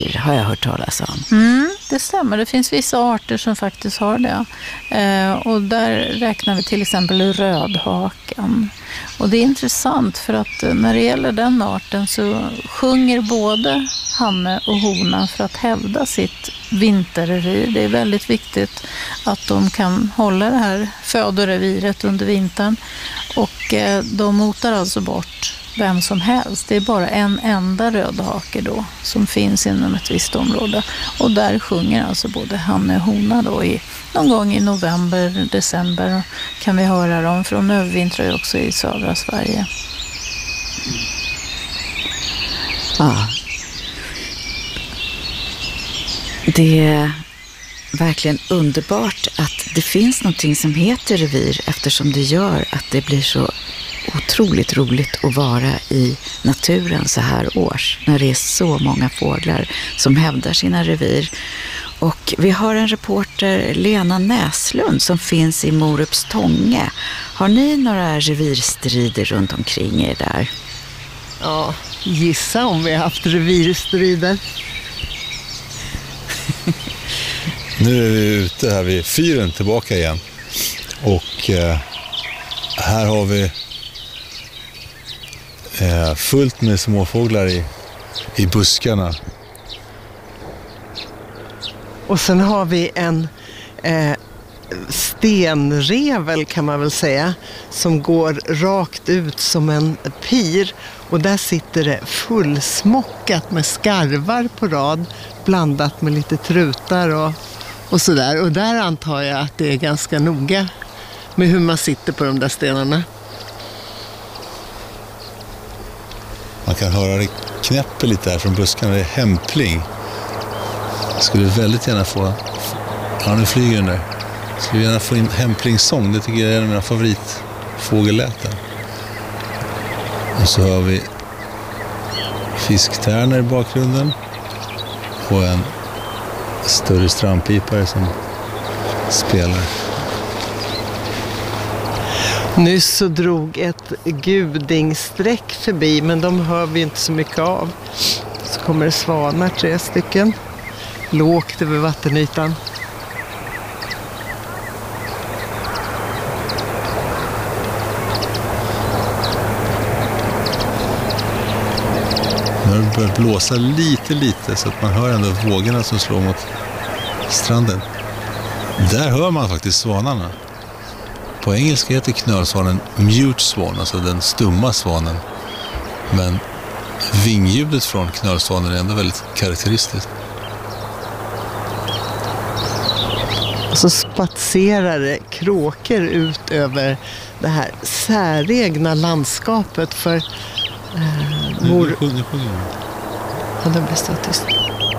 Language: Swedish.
har jag hört talas om. Det stämmer. Det finns vissa arter som faktiskt har det. Och där räknar vi till exempel rödhakan. Och det är intressant för att när det gäller den arten så sjunger både hanne och hona för att hävda sitt vinterrevir. Det är väldigt viktigt att de kan hålla det här födoreviret under vintern. Och de motar alltså bort vem som helst. Det är bara en enda rödhake då som finns inom ett visst område. Och där sjunger alltså både hanne och hona då någon gång i november, december kan vi höra dem, för de övervintrar också i södra Sverige. Ja. Det är verkligen underbart att det finns någonting som heter revir, eftersom det gör att det blir så otroligt roligt att vara i naturen så här års när det är så många fåglar som hävdar sina revir. Och vi har en reporter, Lena Näslund, som finns i Morups Tånge. Har ni några revirstrider runt omkring er där? Ja, gissa om vi har haft revirstrider. Nu är vi ute här vid fyren tillbaka igen. Och här har vi fullt med småfåglar i buskarna. Och sen har vi en stenrevel kan man väl säga, som går rakt ut som en pir. Och där sitter det fullsmockat med skarvar på rad, blandat med lite trutar och sådär. Och där antar jag att det är ganska noga med hur man sitter på de där stenarna. Man kan höra det knäpper lite här från buskarna, det är hämpling. Jag skulle väldigt gärna få... Ja, nu flyger den där. Jag skulle gärna få in hämplingssång, det tycker jag är en av mina favoritfågelläten. Och så har vi fisktärnor i bakgrunden och en större strandpipare som spelar. Nyss så drog ett gudingsträck förbi, men de hör vi inte så mycket av. Så kommer det svanar, 3 stycken, lågt över vattenytan. Nu har det börjat blåsa lite så att man hör ändå vågorna som slår mot stranden. Där hör man faktiskt svanarna. På engelska heter knölsvanen mute swan, alltså den stumma svanen. Men vingljudet från knölsvanen är ändå väldigt karaktäristiskt. Och så spatserar det kråkor ut över det här säregna landskapet för Nu sjunger. Ja, det blir så tyst.